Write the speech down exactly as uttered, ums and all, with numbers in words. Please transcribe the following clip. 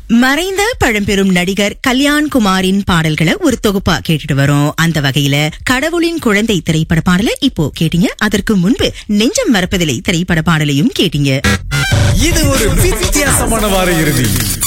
மறைந்த பழம்பெரும் நடிகர் கல்யாண் குமாரின் பாடல்களை ஒரு தொகுப்பா கேட்டுட்டு வரோம். அந்த வகையில கடவுளின் குழந்தை திரைப்பட பாடலை இப்போ கேட்டீங்க. அதற்கு முன்பு நெஞ்சம் மறப்பதில்லை திரைப்பட பாடலையும் கேட்டீங்க. இது ஒரு வித்தியாசமான வார இறுதி.